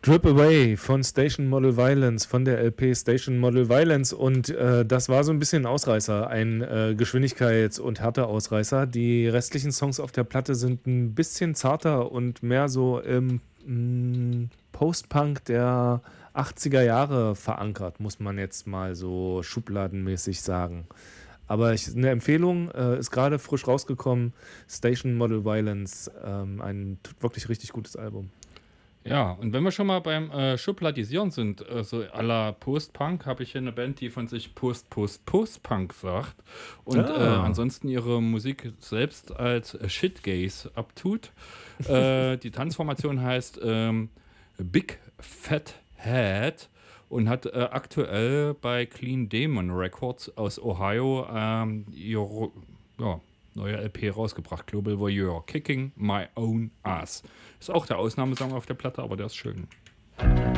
Strip Away von Station Model Violence, von der LP Station Model Violence und das war so ein bisschen ein Ausreißer, ein Geschwindigkeits- und Härteausreißer. Die restlichen Songs auf der Platte sind ein bisschen zarter und mehr so im Post-Punk der 80er Jahre verankert, muss man jetzt mal so schubladenmäßig sagen. Aber eine Empfehlung, ist gerade frisch rausgekommen, Station Model Violence, ein wirklich richtig gutes Album. Ja, und wenn wir schon mal beim Schubladisieren sind, so à la Post-Punk, habe ich hier eine Band, die von sich Post-Punk sagt und ansonsten ihre Musik selbst als Shitgaze abtut. Die Tanzformation heißt Big Fat Head und hat aktuell bei Clean Demon Records aus Ohio ihre neue LP rausgebracht, Global Voyeur, Kicking My Own Ass. Ist auch der Ausnahmesong auf der Platte, aber der ist schön.